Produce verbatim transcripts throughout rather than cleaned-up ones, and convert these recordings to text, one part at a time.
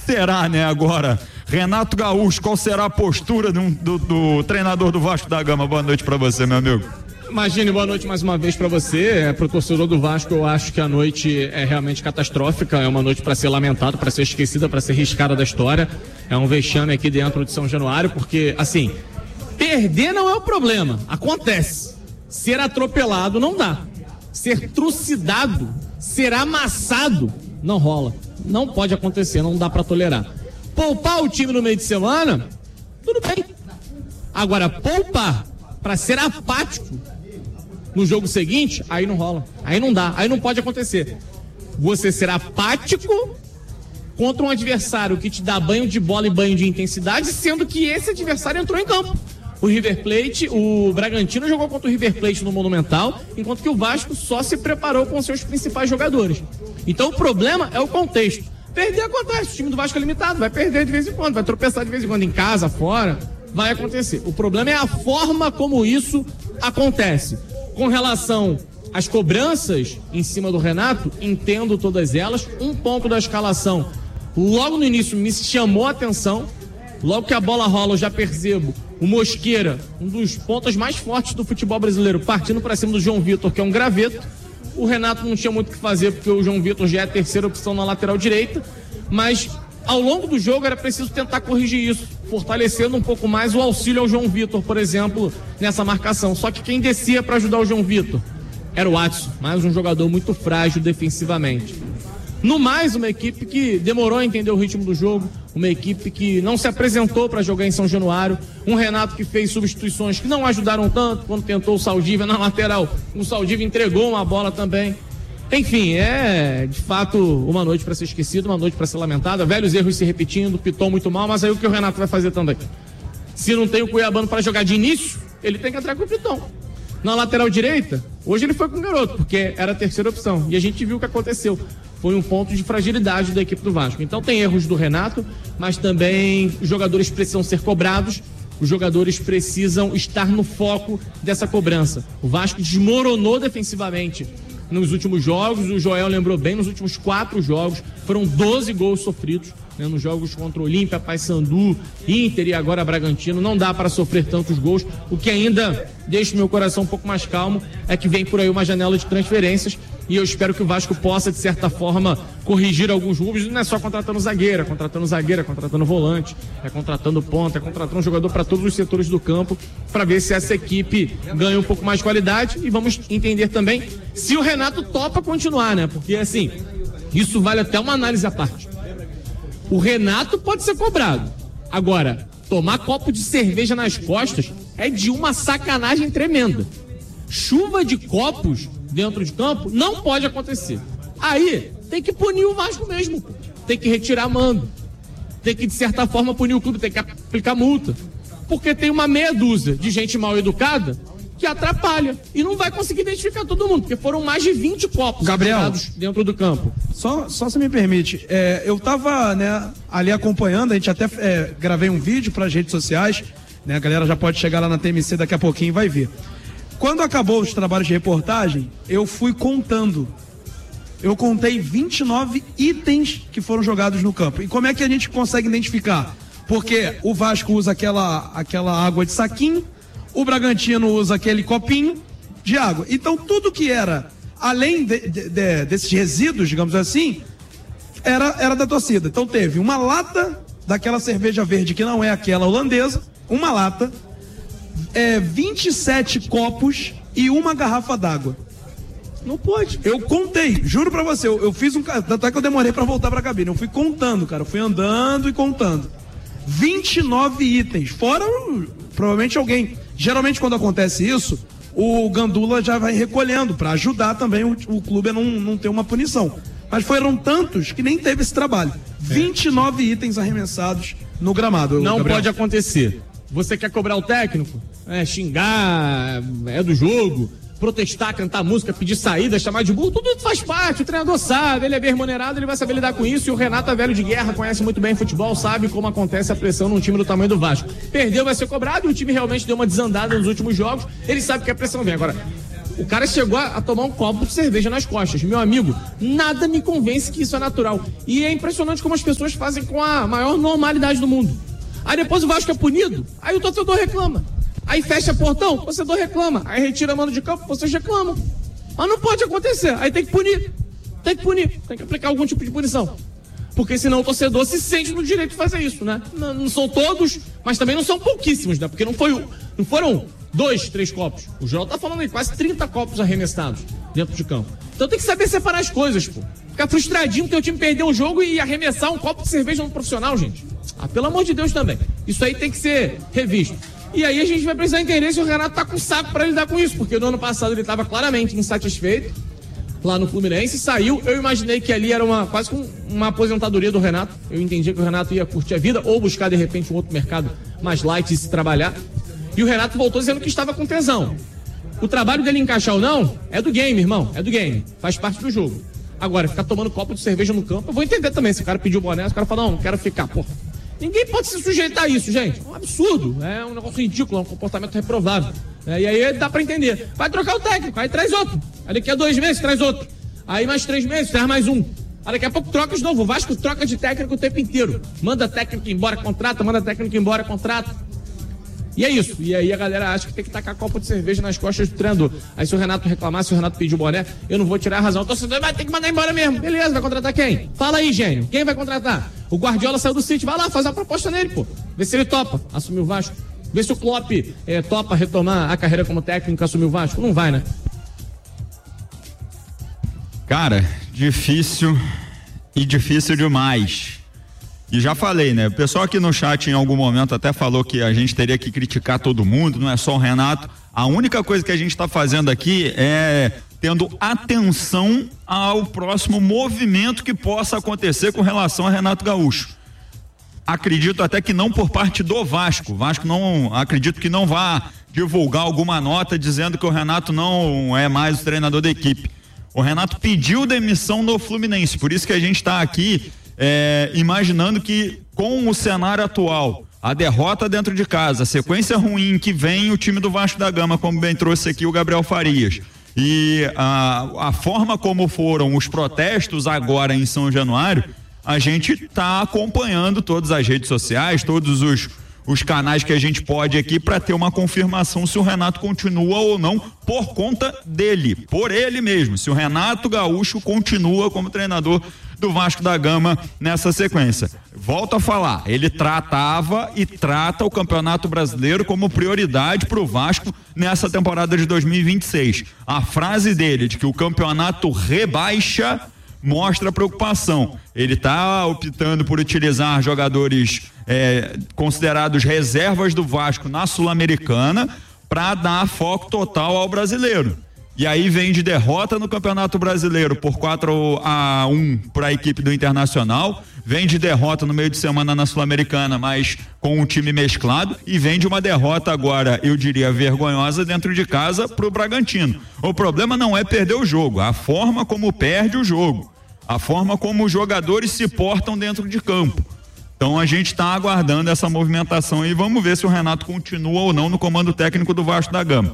será, né, agora? Renato Gaúcho, qual será a postura do, do, do treinador do Vasco da Gama? Boa noite pra você, meu amigo. Imagine, boa noite mais uma vez para você. É, para o torcedor do Vasco, eu acho que a noite é realmente catastrófica. É uma noite para ser lamentada, para ser esquecida, para ser riscada da história. É um vexame aqui dentro de São Januário, porque, assim, perder não é o problema. Acontece. Ser atropelado não dá. Ser trucidado, ser amassado, não rola. Não pode acontecer, não dá para tolerar. Poupar o time no meio de semana, tudo bem. Agora, poupar para ser apático no jogo seguinte, aí não rola. Aí não dá, aí não pode acontecer. Você ser apático contra um adversário que te dá banho de bola e banho de intensidade, sendo que esse adversário entrou em campo. O River Plate, o Bragantino jogou contra o River Plate no Monumental, enquanto que o Vasco só se preparou com seus principais jogadores. Então o problema é o contexto. Perder acontece, o time do Vasco é limitado, vai perder de vez em quando, vai tropeçar de vez em quando, em casa, fora, vai acontecer. O problema é a forma como isso acontece. Com relação às cobranças em cima do Renato, entendo todas elas. Um ponto da escalação, logo no início, me chamou a atenção. Logo que a bola rola, eu já percebo o Mosqueira, um dos pontos mais fortes do futebol brasileiro, partindo para cima do João Vitor, que é um graveto. O Renato não tinha muito o que fazer, porque o João Vitor já é a terceira opção na lateral direita, mas ao longo do jogo era preciso tentar corrigir isso, fortalecendo um pouco mais o auxílio ao João Vitor, por exemplo, nessa marcação. Só que quem descia para ajudar o João Vitor era o Watson, mais um jogador muito frágil defensivamente. No mais, uma equipe que demorou a entender o ritmo do jogo, uma equipe que não se apresentou para jogar em São Januário, um Renato que fez substituições que não ajudaram tanto. Quando tentou o Saldívia na lateral, o Saldívia entregou uma bola também. Enfim, é de fato uma noite para ser esquecida, uma noite para ser lamentada, velhos erros se repetindo, Piton muito mal, mas aí o que o Renato vai fazer também? Se não tem o Cuiabano para jogar de início, ele tem que entrar com o Piton. Na lateral direita, hoje ele foi com o Garoto, porque era a terceira opção, e a gente viu o que aconteceu. Foi um ponto de fragilidade da equipe do Vasco. Então tem erros do Renato, mas também os jogadores precisam ser cobrados, os jogadores precisam estar no foco dessa cobrança. O Vasco desmoronou defensivamente nos últimos jogos, o Joel lembrou bem, nos últimos quatro jogos foram doze gols sofridos, né, nos jogos contra o Olímpia, Paysandu, Inter e agora Bragantino. Não dá para sofrer tantos gols. O que ainda deixa o meu coração um pouco mais calmo é que vem por aí uma janela de transferências, e eu espero que o Vasco possa, de certa forma, corrigir alguns rumos. Não é só contratando zagueira, é contratando zagueira, é contratando volante, é contratando ponta, é contratando um jogador para todos os setores do campo, para ver se essa equipe ganha um pouco mais de qualidade. E vamos entender também se o Renato topa continuar, né? Porque, assim, isso vale até uma análise à parte. O Renato pode ser cobrado. Agora, tomar copo de cerveja nas costas é de uma sacanagem tremenda. Chuva de copos dentro de campo não pode acontecer. Aí tem que punir o Vasco mesmo, tem que retirar mando, tem que de certa forma punir o clube, tem que aplicar multa, porque tem uma meia dúzia de gente mal educada que atrapalha e não vai conseguir identificar todo mundo, porque foram mais de vinte copos Gabriel, dentro do campo. Só, só se me permite, é, eu tava, né, ali acompanhando, a gente até é, gravei um vídeo para as redes sociais, né, a galera já pode chegar lá na T M C daqui a pouquinho e vai ver. Quando acabou os trabalhos de reportagem, eu fui contando. Eu contei vinte e nove itens que foram jogados no campo. E como é que a gente consegue identificar? Porque o Vasco usa aquela, aquela água de saquinho, o Bragantino usa aquele copinho de água. Então tudo que era, além de, de, de, desses resíduos, digamos assim, era, era da torcida. Então teve uma lata daquela cerveja verde que não é aquela holandesa, uma lata, É, vinte e sete copos e uma garrafa d'água. Não pode. Eu contei, juro pra você, eu, eu fiz um... Tanto é que eu demorei pra voltar pra cabine. Eu fui contando, cara. Eu fui andando e contando. vinte e nove itens. Fora, provavelmente alguém... Geralmente quando acontece isso, o Gandula já vai recolhendo pra ajudar também o, o clube a não, não ter uma punição. Mas foram tantos que nem teve esse trabalho. vinte e nove itens arremessados no gramado. Não Gabriel. pode acontecer. Você quer cobrar o técnico? É, xingar, é do jogo, protestar, cantar música, pedir saída, chamar de burro, tudo isso faz parte. O treinador sabe, ele é bem remunerado, ele vai saber lidar com isso. E o Renato é velho de guerra, conhece muito bem futebol, sabe como acontece a pressão num time do tamanho do Vasco. Perdeu, vai ser cobrado, e o time realmente deu uma desandada nos últimos jogos. Ele sabe que a pressão vem. Agora, O cara chegou a, a tomar um copo de cerveja nas costas. Meu amigo, nada me convence que isso é natural. E é impressionante como as pessoas fazem com a maior normalidade do mundo. Aí depois o Vasco é punido, aí o torcedor reclama. Aí fecha portão, o torcedor reclama. Aí retira a mano de campo, vocês reclamam. Mas não pode acontecer, aí tem que punir. Tem que punir, tem que aplicar algum tipo de punição. Porque senão o torcedor se sente no direito de fazer isso, né? Não, não são todos, mas também não são pouquíssimos, né? Porque não, foi, não foram dois, três copos. O João tá falando aí, quase trinta copos arremessados dentro de campo. Então tem que saber separar as coisas, pô. Ficar frustradinho que o time perdeu o jogo e arremessar um copo de cerveja no profissional, gente. Ah, pelo amor de Deus também. Isso aí tem que ser revisto. E aí a gente vai precisar entender se o Renato tá com saco pra lidar com isso, porque no ano passado ele tava claramente insatisfeito lá no Fluminense, saiu. Eu imaginei que ali era uma quase como uma aposentadoria do Renato. Eu entendi que o Renato ia curtir a vida ou buscar de repente um outro mercado mais light e se trabalhar. E o Renato voltou dizendo que estava com tesão. O trabalho dele encaixar ou não é do game, irmão, é do game, faz parte do jogo. Agora, ficar tomando copo de cerveja no campo, eu vou entender também. Se o cara pediu o boné, o cara fala, não, não quero ficar, porra. Ninguém pode se sujeitar a isso, gente. É um absurdo, é um negócio ridículo, é um comportamento reprovável. É, e aí dá pra entender. Vai trocar o técnico, aí traz outro. Aí daqui a dois meses traz outro. Aí mais três meses, traz mais um. Aí daqui a pouco troca de novo. O Vasco troca de técnico o tempo inteiro. Manda técnico embora, contrata, manda técnico embora, contrata. E é isso. E aí a galera acha que tem que tacar copo de cerveja nas costas do treinador. Aí se o Renato reclamar, se o Renato pedir o boné, eu não vou tirar a razão. O torcedor vai ter que mandar embora mesmo. Beleza, vai contratar quem? Fala aí, gênio. Quem vai contratar? O Guardiola saiu do City. Vai lá, faz a proposta nele, pô. Vê se ele topa assumir o Vasco. Vê se o Klopp é, topa retomar a carreira como técnico e assumir o Vasco. Não vai, né? Cara, difícil e difícil demais. E já falei, né? O pessoal aqui no chat em algum momento até falou que a gente teria que criticar todo mundo, não é só o Renato. A única coisa que a gente está fazendo aqui é tendo atenção ao próximo movimento que possa acontecer com relação a Renato Gaúcho. Acredito até que não por parte do Vasco. O Vasco não, acredito que não vá divulgar alguma nota dizendo que o Renato não é mais o treinador da equipe. O Renato pediu demissão no Fluminense, por isso que a gente está aqui É, imaginando que com o cenário atual, a derrota dentro de casa, a sequência ruim que vem o time do Vasco da Gama, como bem trouxe aqui o Gabriel Farias, e a, a forma como foram os protestos agora em São Januário, a gente está acompanhando todas as redes sociais, todos os, os canais que a gente pode aqui para ter uma confirmação se o Renato continua ou não por conta dele, por ele mesmo, se o Renato Gaúcho continua como treinador do Vasco da Gama nessa sequência. Volto a falar, ele tratava e trata o Campeonato Brasileiro como prioridade para o Vasco nessa temporada de dois mil e vinte e seis. A frase dele de que o campeonato rebaixa mostra preocupação. Ele está optando por utilizar jogadores é, considerados reservas do Vasco na Sul-Americana para dar foco total ao brasileiro. E aí vem de derrota no Campeonato Brasileiro por quatro a um para a equipe do Internacional, vem de derrota no meio de semana na Sul-Americana, mas com um time mesclado, e vem de uma derrota agora, eu diria, vergonhosa dentro de casa para o Bragantino. O problema não é perder o jogo, a forma como perde o jogo, a forma como os jogadores se portam dentro de campo. Então a gente está aguardando essa movimentação e vamos ver se o Renato continua ou não no comando técnico do Vasco da Gama.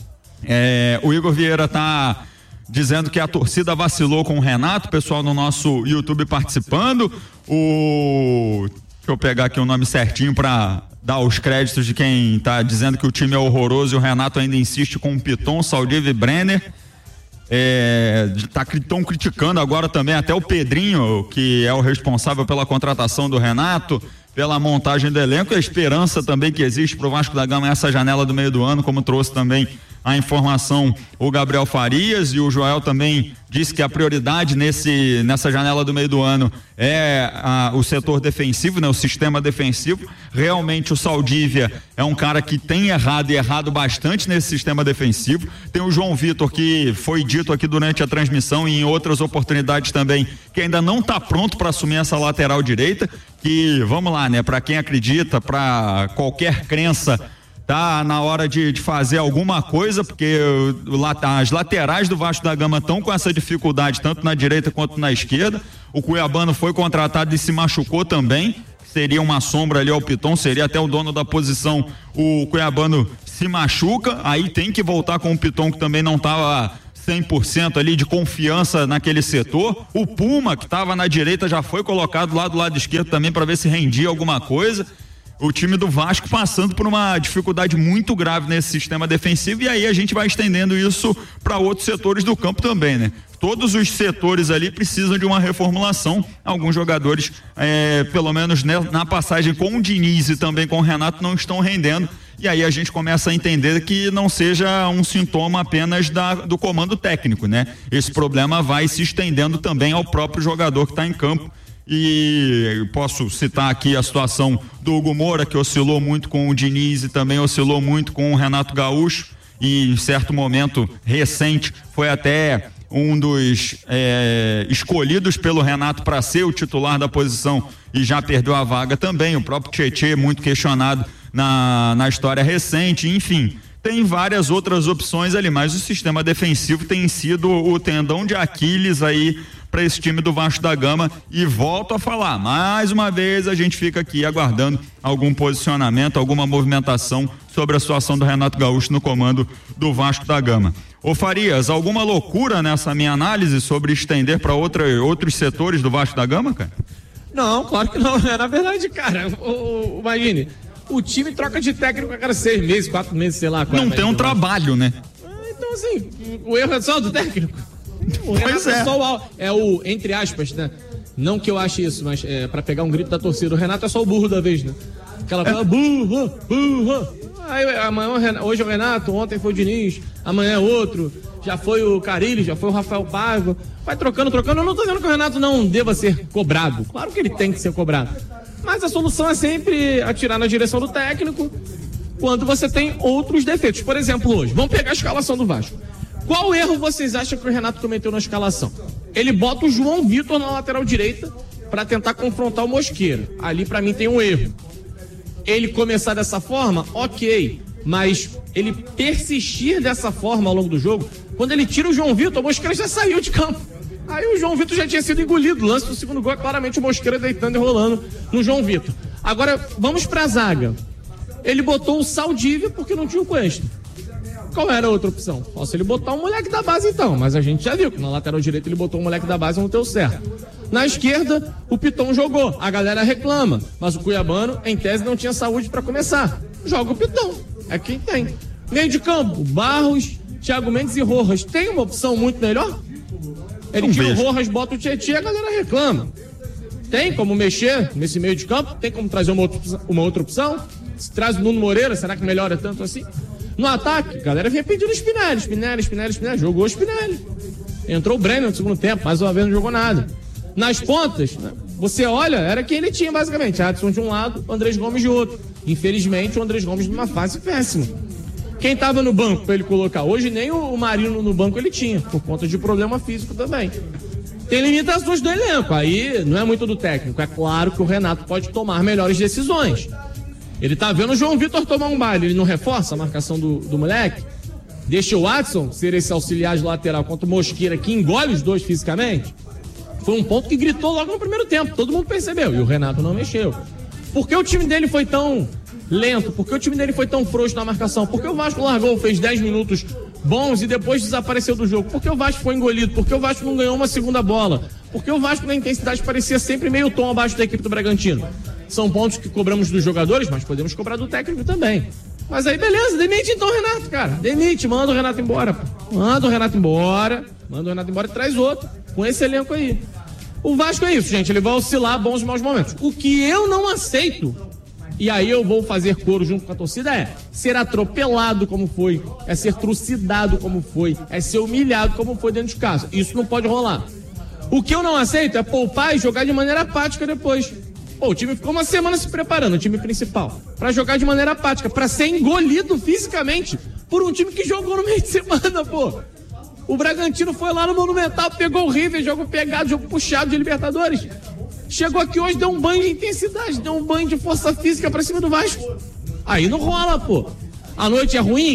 É, o Igor Vieira tá dizendo que a torcida vacilou com o Renato, o pessoal no nosso YouTube participando. O deixa eu pegar aqui o nome certinho para dar os créditos de quem tá dizendo que o time é horroroso e o Renato ainda insiste com o Piton, Saldiva e Brenner. É, tá tão criticando agora também até o Pedrinho, que é o responsável pela contratação do Renato, pela montagem do elenco, e a esperança também que existe pro Vasco da Gama essa janela do meio do ano, como trouxe também a informação o Gabriel Farias, e o Joel também disse que a prioridade nesse, nessa janela do meio do ano é a, o setor defensivo, né, o sistema defensivo. Realmente o Saldívia é um cara que tem errado e errado bastante nesse sistema defensivo. Tem o João Vitor, que foi dito aqui durante a transmissão e em outras oportunidades também, que ainda não está pronto para assumir essa lateral direita, que vamos lá, né, para quem acredita, para qualquer crença, tá na hora de, de fazer alguma coisa, porque as laterais do Vasco da Gama estão com essa dificuldade, tanto na direita quanto na esquerda. O Cuiabano foi contratado e se machucou também, seria uma sombra ali ao Piton, seria até o dono da posição. O Cuiabano se machuca, aí tem que voltar com o Piton, que também não estava cem por cento ali de confiança naquele setor. O Puma, que estava na direita, já foi colocado lá do lado esquerdo também para ver se rendia alguma coisa. O time do Vasco passando por uma dificuldade muito grave nesse sistema defensivo, e aí a gente vai estendendo isso para outros setores do campo também, né? Todos os setores ali precisam de uma reformulação. Alguns jogadores, é, pelo menos né, na passagem com o Diniz e também com o Renato, não estão rendendo. E aí a gente começa a entender que não seja um sintoma apenas da, do comando técnico, né? Esse problema vai se estendendo também ao próprio jogador que está em campo. E posso citar aqui a situação do Hugo Moura, que oscilou muito com o Diniz e também oscilou muito com o Renato Gaúcho, e em certo momento recente foi até um dos é, escolhidos pelo Renato para ser o titular da posição e já perdeu a vaga também. O próprio Tietê, muito questionado na, na história recente, enfim. Tem várias outras opções ali, mas o sistema defensivo tem sido o tendão de Aquiles aí para esse time do Vasco da Gama, e volto a falar, mais uma vez a gente fica aqui aguardando algum posicionamento, alguma movimentação sobre a situação do Renato Gaúcho no comando do Vasco da Gama. Ô Farias, alguma loucura nessa minha análise sobre estender para outros setores do Vasco da Gama, cara? Não, claro que não, na verdade, cara, o, o, imagine, o time troca de técnico a cada seis meses, quatro meses, sei lá. Não tem um trabalho, né? Então assim, o erro é só do técnico. O Renato é. É, só o, é o, entre aspas, né? Não que eu ache isso, mas é, pra pegar um grito da torcida, o Renato é só o burro da vez, né? Aquela coisa, é. burro, burro. Aí amanhã, hoje é o Renato, ontem foi o Diniz, amanhã é outro, já foi o Carille, já foi o Rafael Paiva. Vai trocando, trocando. Eu não tô dizendo que o Renato não deva ser cobrado. Claro que ele tem que ser cobrado. Mas a solução é sempre atirar na direção do técnico quando você tem outros defeitos. Por exemplo, hoje, vamos pegar a escalação do Vasco. Qual erro vocês acham que o Renato cometeu na escalação? Ele bota o João Vitor na lateral direita para tentar confrontar o Mosqueira. Ali para mim tem um erro. Ele começar dessa forma, ok, mas ele persistir dessa forma ao longo do jogo, quando ele tira o João Vitor, o Mosqueira já saiu de campo. Aí o João Vitor já tinha sido engolido. O lance do segundo gol é claramente o Mosqueira deitando e rolando no João Vitor. Agora, vamos pra zaga. Ele botou o Saldívia porque não tinha o Cuesta. Qual era a outra opção? Posso ele botar um moleque da base então, mas a gente já viu que na lateral direita ele botou um moleque da base e não deu certo. Na esquerda, o Piton jogou, a galera reclama, mas o Cuiabano, em tese, não tinha saúde para começar. Joga o Piton, é quem tem. Meio de campo, Barros, Thiago Mendes e Rojas. Tem uma opção muito melhor? Ele tira o Rojas, bota o Tietê e a galera reclama. Tem como mexer nesse meio de campo? Tem como trazer uma outra, uma outra opção? Se traz o Nuno Moreira, será que melhora tanto assim? No ataque, a galera vinha pedindo o Spinelli, Spinelli, Spinelli, Spinelli. Jogou o Spinelli. Entrou o Brenner no segundo tempo, mais uma vez não jogou nada. Nas pontas, né, você olha, era quem ele tinha basicamente. Adson de um lado, o Andrés Gomes de outro. Infelizmente, o Andrés Gomes numa fase péssima. Quem tava no banco pra ele colocar? Hoje nem o Marino no banco ele tinha, por conta de problema físico também. Tem limitações do elenco, aí não é muito do técnico. É claro que o Renato pode tomar melhores decisões. Ele tá vendo o João Vitor tomar um baile, ele não reforça a marcação do, do moleque? Deixa o Adson ser esse auxiliar de lateral contra o Mosqueira, que engole os dois fisicamente? Foi um ponto que gritou logo no primeiro tempo, todo mundo percebeu, e o Renato não mexeu. Por que o time dele foi tão lento? Por que o time dele foi tão frouxo na marcação? Por que o Vasco largou, fez dez minutos bons e depois desapareceu do jogo? Por que o Vasco foi engolido? Por que o Vasco não ganhou uma segunda bola? Por que o Vasco na intensidade parecia sempre meio tom abaixo da equipe do Bragantino? São pontos que cobramos dos jogadores, mas podemos cobrar do técnico também. Mas aí beleza, demite então o Renato, cara. Demite, manda o Renato embora. Manda o Renato embora, manda o Renato embora e traz outro, com esse elenco aí. O Vasco é isso, gente, ele vai oscilar bons e maus momentos. O que eu não aceito, e aí eu vou fazer coro junto com a torcida, é ser atropelado como foi, é ser trucidado como foi, é ser humilhado como foi dentro de casa. Isso não pode rolar. O que eu não aceito é poupar e jogar de maneira apática depois. Pô, o time ficou uma semana se preparando, o time principal, pra jogar de maneira apática, pra ser engolido fisicamente por um time que jogou no meio de semana, pô. O Bragantino foi lá no Monumental, pegou o River, jogo pegado, jogo puxado de Libertadores. Chegou aqui hoje, deu um banho de intensidade, deu um banho de força física pra cima do Vasco. Aí não rola, pô. A noite é ruim,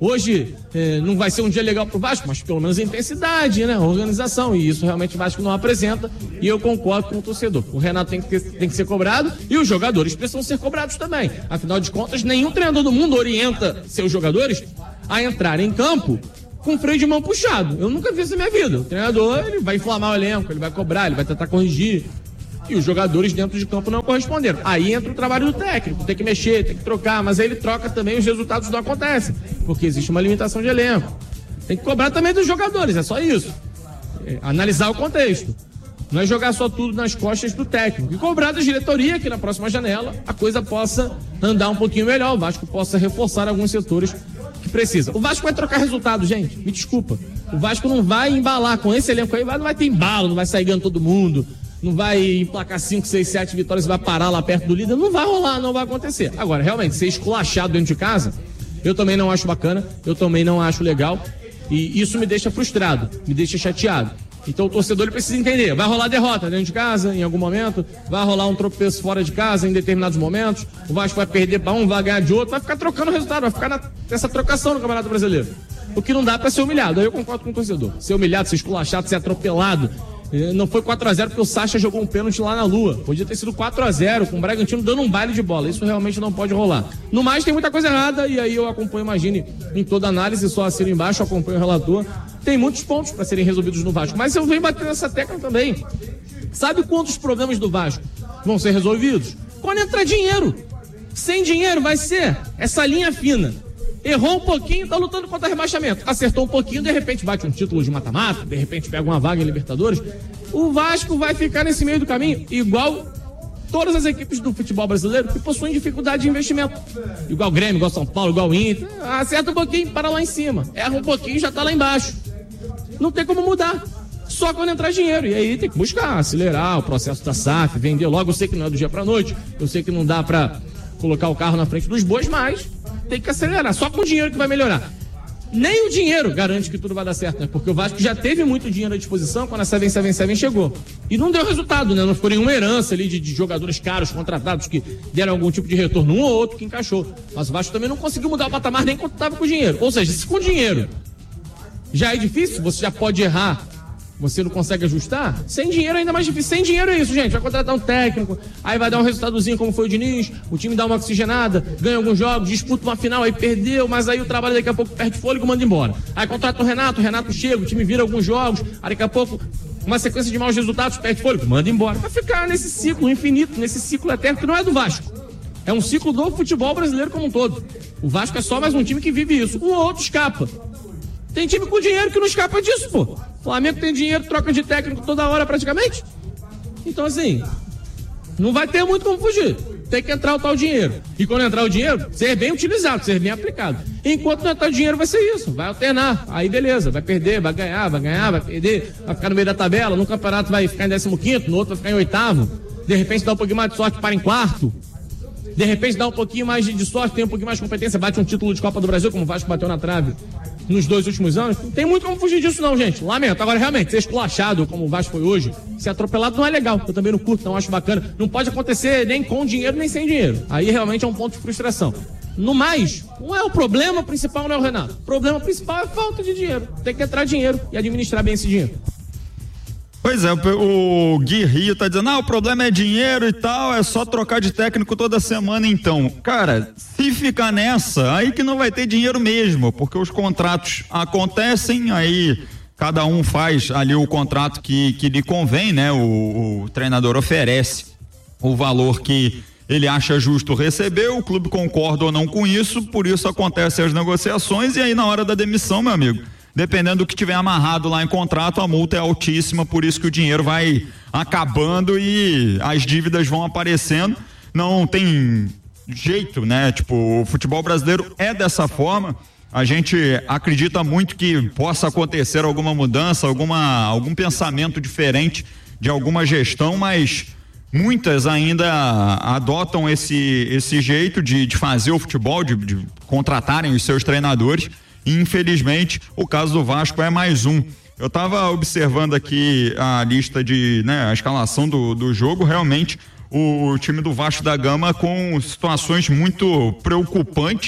Hoje eh, não vai ser um dia legal pro Vasco, mas pelo menos intensidade, né? Organização, e isso realmente o Vasco não apresenta, e eu concordo com o torcedor. O Renato tem que, ter, tem que ser cobrado e os jogadores precisam ser cobrados também. Afinal de contas, nenhum treinador do mundo orienta seus jogadores a entrar em campo com freio de mão puxado. Eu nunca vi isso na minha vida. O treinador, ele vai inflamar o elenco, ele vai cobrar, ele vai tentar corrigir. E os jogadores dentro de campo não corresponderam. Aí entra o trabalho do técnico, tem que mexer, tem que trocar, mas aí ele troca também, os resultados não acontecem, porque existe uma limitação de elenco. Tem que cobrar também dos jogadores, é só isso. É, analisar o contexto. Não é jogar só tudo nas costas do técnico. E cobrar da diretoria que na próxima janela a coisa possa andar um pouquinho melhor, o Vasco possa reforçar alguns setores que precisa. O Vasco vai trocar resultado, gente, me desculpa. O Vasco não vai embalar com esse elenco aí, não vai ter embalo, não vai sair ganhando todo mundo, não vai emplacar cinco, seis, sete vitórias e vai parar lá perto do líder, não vai rolar, não vai acontecer. Agora, realmente, ser esculachado dentro de casa, eu também não acho bacana, eu também não acho legal, e isso me deixa frustrado, me deixa chateado. Então o torcedor ele precisa entender, vai rolar derrota dentro de casa em algum momento, vai rolar um tropeço fora de casa em determinados momentos, o Vasco vai perder para um, vai ganhar de outro, vai ficar trocando o resultado, vai ficar na, nessa trocação no Campeonato Brasileiro. O que não dá para ser humilhado, aí eu concordo com o torcedor, ser humilhado, ser esculachado, ser atropelado. Não foi quatro a zero porque o Sacha jogou um pênalti lá na Lua. Podia ter sido quatro a zero com o Bragantino dando um baile de bola. Isso realmente não pode rolar. No mais, tem muita coisa errada e aí eu acompanho, imagine, em toda análise, só assino embaixo, eu acompanho o relator. Tem muitos pontos para serem resolvidos no Vasco. Mas eu venho batendo essa tecla também. Sabe quantos problemas do Vasco vão ser resolvidos? Quando entrar dinheiro. Sem dinheiro vai ser essa linha fina. Errou um pouquinho, tá lutando contra rebaixamento. Acertou um pouquinho, de repente bate um título de mata-mata, de repente pega uma vaga em Libertadores. O Vasco vai ficar nesse meio do caminho, igual todas as equipes do futebol brasileiro que possuem dificuldade de investimento. Igual o Grêmio, igual São Paulo, igual o Inter. Acerta um pouquinho, para lá em cima. Erra um pouquinho, já tá lá embaixo. Não tem como mudar. Só quando entrar dinheiro. E aí tem que buscar, acelerar o processo da S A F, vender logo. Eu sei que não é do dia pra noite, eu sei que não dá pra colocar o carro na frente dos bois, mas tem que acelerar, só com o dinheiro que vai melhorar. Nem o dinheiro garante que tudo vai dar certo, né? Porque o Vasco já teve muito dinheiro à disposição quando a sete sete sete chegou. E não deu resultado, né? Não ficou nenhuma herança ali de, de jogadores caros, contratados, que deram algum tipo de retorno, um ou outro que encaixou. Mas o Vasco também não conseguiu mudar o patamar nem quando estava com dinheiro. Ou seja, se com dinheiro já é difícil, você já pode errar, você não consegue ajustar, sem dinheiro é ainda mais difícil. Sem dinheiro é isso, gente. Vai contratar um técnico, aí vai dar um resultadozinho como foi o Diniz, o time dá uma oxigenada, ganha alguns jogos, disputa uma final, aí perdeu, mas aí o trabalho daqui a pouco perde fôlego e manda embora. Aí contrata o Renato, o Renato chega, o time vira alguns jogos, aí daqui a pouco uma sequência de maus resultados, perde fôlego, manda embora. Vai ficar nesse ciclo infinito, nesse ciclo eterno que não é do Vasco. É um ciclo do futebol brasileiro como um todo. O Vasco é só mais um time que vive isso. Um ou outro escapa. Tem time com dinheiro que não escapa disso, pô. O Flamengo tem dinheiro, troca de técnico toda hora praticamente. Então, assim, não vai ter muito como fugir. Tem que entrar o tal dinheiro. E quando entrar o dinheiro, ser bem utilizado, ser bem aplicado. Enquanto não entrar o dinheiro, vai ser isso. Vai alternar. Aí, beleza. Vai perder, vai ganhar, vai ganhar, vai perder. Vai ficar no meio da tabela. No campeonato vai ficar em décimo quinto, no outro vai ficar em oitavo. De repente dá um pouquinho mais de sorte para em quarto. De repente dá um pouquinho mais de, de sorte, tem um pouquinho mais de competência, bate um título de Copa do Brasil, como o Vasco bateu na trave nos dois últimos anos. Não tem muito como fugir disso não, gente. Lamento. Agora, realmente, ser esculachado como o Vasco foi hoje, ser atropelado não é legal. Eu também não curto, não acho bacana. Não pode acontecer nem com dinheiro, nem sem dinheiro. Aí realmente é um ponto de frustração. No mais, não é o problema principal, não é o Renato. O problema principal é a falta de dinheiro. Tem que entrar dinheiro e administrar bem esse dinheiro. Pois é, o Gui Rio tá dizendo, ah, o problema é dinheiro e tal, é só trocar de técnico toda semana então. Cara, se ficar nessa, aí que não vai ter dinheiro mesmo, porque os contratos acontecem, aí cada um faz ali o contrato que, que lhe convém, né? O, o treinador oferece o valor que ele acha justo receber, o clube concorda ou não com isso, por isso acontecem as negociações e aí na hora da demissão, meu amigo, dependendo do que tiver amarrado lá em contrato, a multa é altíssima, por isso que o dinheiro vai acabando e as dívidas vão aparecendo. Não tem jeito, né? Tipo, o futebol brasileiro é dessa forma. A gente acredita muito que possa acontecer alguma mudança, alguma, algum pensamento diferente de alguma gestão, mas muitas ainda adotam esse, esse jeito de, de fazer o futebol, de, de contratarem os seus treinadores. Infelizmente, o caso do Vasco é mais um. Eu estava observando aqui a lista de, né, a escalação do, do jogo, realmente o time do Vasco da Gama com situações muito preocupantes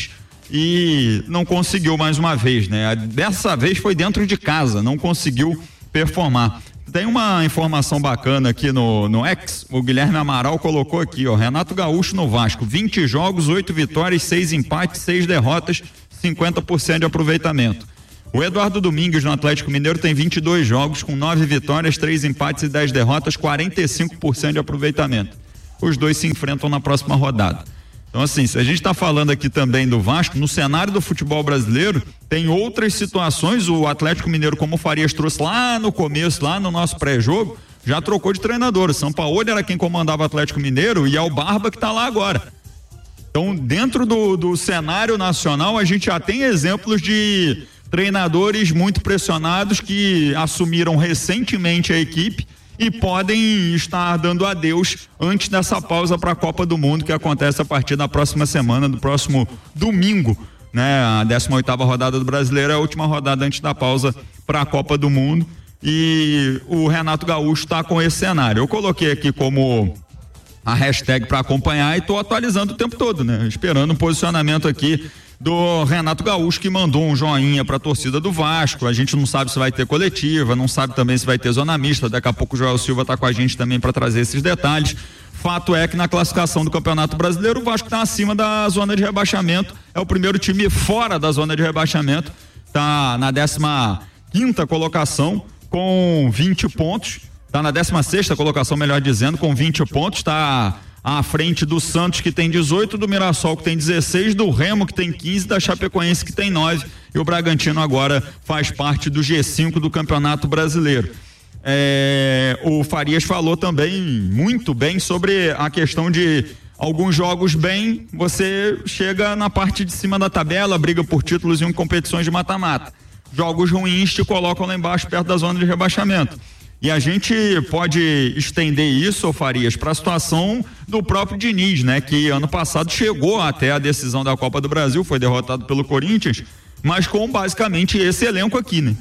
e não conseguiu mais uma vez, né? Dessa vez foi dentro de casa, não conseguiu performar. Tem uma informação bacana aqui no, no X, o Guilherme Amaral colocou aqui, ó, Renato Gaúcho no Vasco, vinte jogos, oito vitórias, seis empates, seis derrotas, cinquenta por cento de aproveitamento. O Eduardo Domingues no Atlético Mineiro tem vinte e dois jogos com nove vitórias, três empates e dez derrotas, quarenta e cinco por cento de aproveitamento. Os dois se enfrentam na próxima rodada. Então, assim, se a gente está falando aqui também do Vasco, no cenário do futebol brasileiro, tem outras situações. O Atlético Mineiro, como o Farias trouxe lá no começo, lá no nosso pré-jogo, já trocou de treinador. O Sampaoli era quem comandava o Atlético Mineiro e é o Barba que está lá agora. Então, dentro do, do cenário nacional, a gente já tem exemplos de treinadores muito pressionados que assumiram recentemente a equipe e podem estar dando adeus antes dessa pausa para a Copa do Mundo, que acontece a partir da próxima semana, do próximo domingo, né? A décima oitava rodada do Brasileiro é a última rodada antes da pausa para a Copa do Mundo, e o Renato Gaúcho está com esse cenário. Eu coloquei aqui como a hashtag para acompanhar e estou atualizando o tempo todo, né? Esperando um posicionamento aqui do Renato Gaúcho, que mandou um joinha para a torcida do Vasco. A gente não sabe se vai ter coletiva, não sabe também se vai ter zona mista. Daqui a pouco o Joel Silva está com a gente também para trazer esses detalhes. Fato é que na classificação do Campeonato Brasileiro, o Vasco está acima da zona de rebaixamento, é o primeiro time fora da zona de rebaixamento, está na décima quinta colocação com vinte pontos, está na décima sexta colocação, melhor dizendo, com vinte pontos, está à frente do Santos, que tem dezoito, do Mirassol, que tem dezesseis, do Remo, que tem quinze, da Chapecoense, que tem nove, e o Bragantino agora faz parte do G cinco do Campeonato Brasileiro. É, o Farias falou também muito bem sobre a questão de alguns jogos bem, você chega na parte de cima da tabela, briga por títulos em competições de mata-mata. Jogos ruins te colocam lá embaixo, perto da zona de rebaixamento. E a gente pode estender isso, Farias, para a situação do próprio Diniz, né? Que ano passado chegou até a decisão da Copa do Brasil, foi derrotado pelo Corinthians, mas com basicamente esse elenco aqui, né?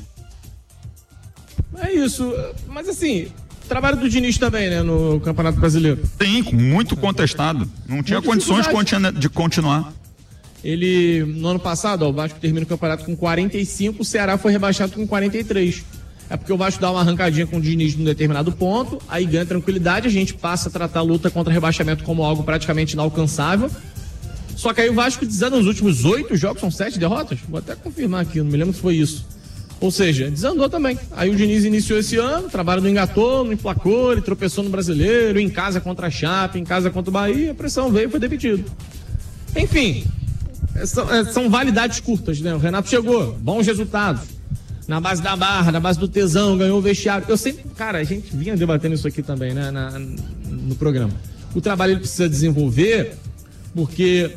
É isso, mas assim, trabalho do Diniz também, né? No Campeonato Brasileiro. Sim, muito contestado, não tinha condições de continuar. Ele, no ano passado, ó, o Vasco termina o campeonato com quarenta e cinco, o Ceará foi rebaixado com quarenta e três. É porque o Vasco dá uma arrancadinha com o Diniz num determinado ponto, aí ganha tranquilidade, a gente passa a tratar a luta contra rebaixamento como algo praticamente inalcançável. Só que aí o Vasco desanda nos últimos oito jogos, são sete derrotas? Vou até confirmar aqui, não me lembro se foi isso. Ou seja, desandou também. Aí o Diniz iniciou esse ano, o trabalho não engatou, não emplacou, ele tropeçou no Brasileiro, em casa contra a Chape, em casa contra o Bahia, a pressão veio e foi demitido. Enfim, são, são validades curtas, né? O Renato chegou, bons resultados. Na base da barra, na base do tesão, ganhou o vestiário. Eu sempre, cara, a gente vinha debatendo isso aqui também, né, na, no programa. O trabalho ele precisa desenvolver, porque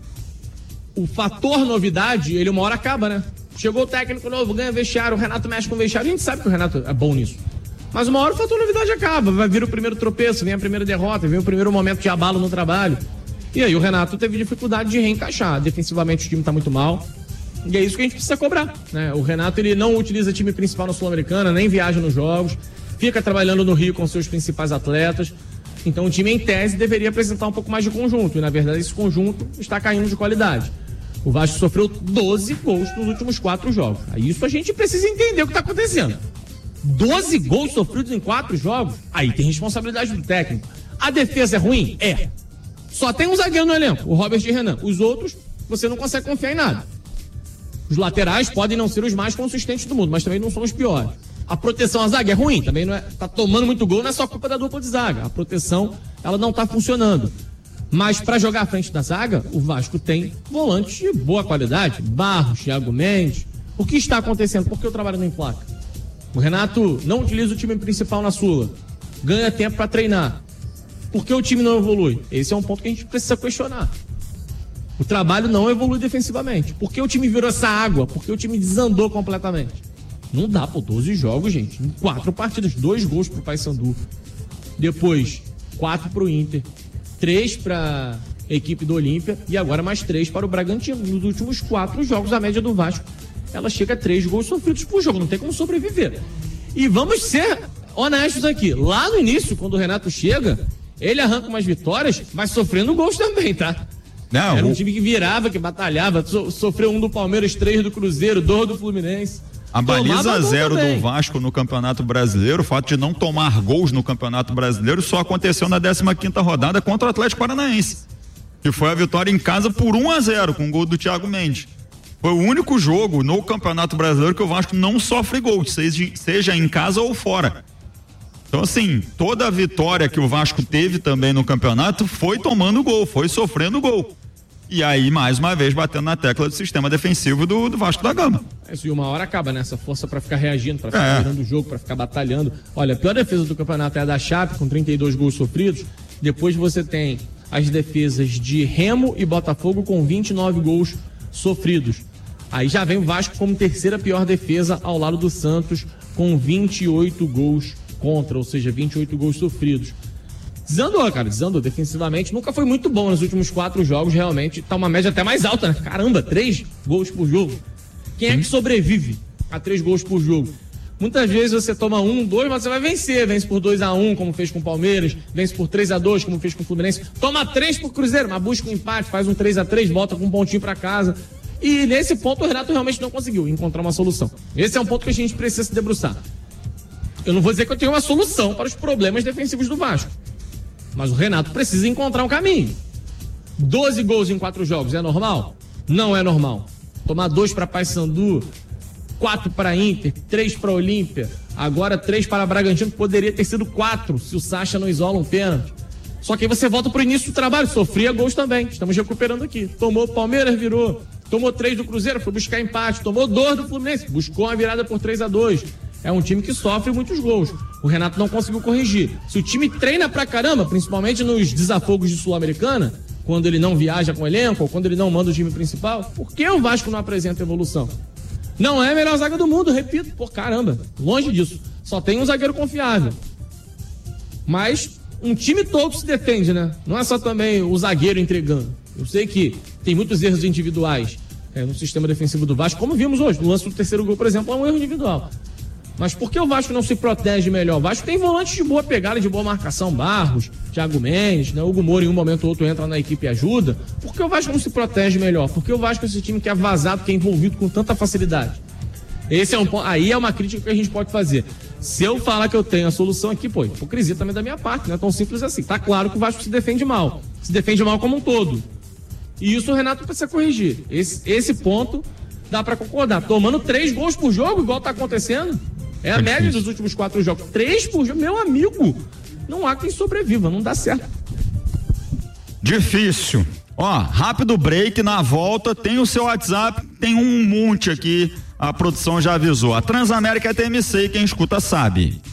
o fator novidade, ele uma hora acaba, né? Chegou o técnico novo, ganha vestiário, o Renato mexe com o vestiário, a gente sabe que o Renato é bom nisso. Mas uma hora o fator novidade acaba, vai vir o primeiro tropeço, vem a primeira derrota, vem o primeiro momento de abalo no trabalho. E aí o Renato teve dificuldade de reencaixar. Defensivamente o time tá muito mal. E é isso que a gente precisa cobrar, né? O Renato, ele não utiliza time principal na Sul-Americana, nem viaja nos jogos, fica trabalhando no Rio com seus principais atletas. Então o time, em tese, deveria apresentar um pouco mais de conjunto. E, na verdade, esse conjunto está caindo de qualidade. O Vasco sofreu doze gols nos últimos quatro jogos. Aí isso a gente precisa entender o que está acontecendo. doze gols sofridos em quatro jogos? Aí tem responsabilidade do técnico. A defesa é ruim? É. Só tem um zagueiro no elenco, o Robert e Renan. Os outros, você não consegue confiar em nada. Os laterais podem não ser os mais consistentes do mundo, mas também não são os piores. A proteção à zaga é ruim, também não é, tá tomando muito gol, não é só culpa da dupla de zaga. A proteção, ela não tá funcionando. Mas para jogar à frente da zaga, o Vasco tem volantes de boa qualidade, Barros, Thiago Mendes. O que está acontecendo? Por que o trabalho não emplaca? O Renato não utiliza o time principal na Sula, ganha tempo para treinar. Por que o time não evolui? Esse é um ponto que a gente precisa questionar. O trabalho não evolui defensivamente. Por que o time virou essa água? Por que o time desandou completamente? Não dá, pô, doze jogos, gente. Em quatro partidas, dois gols pro Paysandu. Depois, quatro pro Inter. Três pra equipe do Olímpia. E agora mais três para o Bragantino. Nos últimos quatro jogos, a média do Vasco, ela chega a três gols sofridos por jogo. Não tem como sobreviver. E vamos ser honestos aqui. Lá no início, quando o Renato chega, ele arranca umas vitórias, mas sofrendo gols também, tá? Não, Era um o... time que virava, que batalhava, so, sofreu um do Palmeiras, três do Cruzeiro, dois do Fluminense. A baliza zero do Vasco no Campeonato Brasileiro, o fato de não tomar gols no Campeonato Brasileiro só aconteceu na décima quinta rodada contra o Atlético Paranaense, que foi a vitória em casa por um a zero com o gol do Thiago Mendes. Foi o único jogo no Campeonato Brasileiro que o Vasco não sofre gols, seja, seja em casa ou fora. Então, assim, toda a vitória que o Vasco teve também no campeonato foi tomando gol, foi sofrendo gol. E aí, mais uma vez, batendo na tecla do sistema defensivo do, do Vasco da Gama. Isso, e uma hora acaba, né? Essa força pra ficar reagindo, pra ficar é. virando o jogo, pra ficar batalhando. Olha, a pior defesa do campeonato é a da Chape, com trinta e dois gols sofridos. Depois você tem as defesas de Remo e Botafogo com vinte e nove gols sofridos. Aí já vem o Vasco como terceira pior defesa ao lado do Santos, com vinte e oito gols contra, ou seja, vinte e oito gols sofridos. Desandou, cara, desandou defensivamente, nunca foi muito bom nos últimos quatro jogos, realmente tá uma média até mais alta, né? Caramba, três gols por jogo. Quem é que sobrevive a três gols por jogo? Muitas vezes você toma um, dois, mas você vai vencer, vence por dois a um, como fez com o Palmeiras, vence por três a dois, como fez com o Fluminense, toma três por Cruzeiro, mas busca um empate, faz um três a três, volta com um pontinho pra casa. E nesse ponto o Renato realmente não conseguiu encontrar uma solução. Esse é um ponto que a gente precisa se debruçar. Eu não vou dizer que eu tenho uma solução para os problemas defensivos do Vasco, mas o Renato precisa encontrar um caminho. doze gols em quatro jogos é normal? Não é normal. Tomar dois para Paysandu, quatro para Inter, três para Olímpia, agora três para Bragantino, poderia ter sido quatro se o Sacha não isola um pênalti. Só que aí você volta pro início do trabalho, sofria gols também, estamos recuperando aqui. Tomou Palmeiras, virou. Tomou três do Cruzeiro, foi buscar empate. Tomou dois do Fluminense, buscou uma virada por três a dois. É um time que sofre muitos gols. O Renato não conseguiu corrigir. Se o time treina pra caramba, principalmente nos desafogos de Sul-Americana, quando ele não viaja com o elenco, ou quando ele não manda o time principal, por que o Vasco não apresenta evolução? Não é a melhor zaga do mundo, repito, por caramba, longe disso. Só tem um zagueiro confiável. Mas um time todo se defende, né? Não é só também o zagueiro entregando. Eu sei que tem muitos erros individuais é, no sistema defensivo do Vasco, como vimos hoje. No lance do terceiro gol, por exemplo, é um erro individual. Mas por que o Vasco não se protege melhor? O Vasco tem volantes de boa pegada, de boa marcação, Barros, Thiago Mendes, né? Hugo Moura em um momento ou outro entra na equipe e ajuda. Por que o Vasco não se protege melhor? Por que o Vasco é esse time que é vazado, que é envolvido com tanta facilidade? Esse é um ponto, aí é uma crítica que a gente pode fazer. Se eu falar que eu tenho a solução aqui, pô, hipocrisia também da minha parte, não é tão simples assim. Tá claro que o Vasco se defende mal, se defende mal como um todo. E isso o Renato precisa corrigir. Esse, esse ponto dá pra concordar. Tomando três gols por jogo, igual tá acontecendo, é a é média dos últimos quatro jogos. Três por jogo, meu amigo, não há quem sobreviva, não dá certo. Difícil. Ó, rápido break, na volta tem o seu WhatsApp, tem um monte aqui, a produção já avisou. A Transamérica é T M C, quem escuta sabe.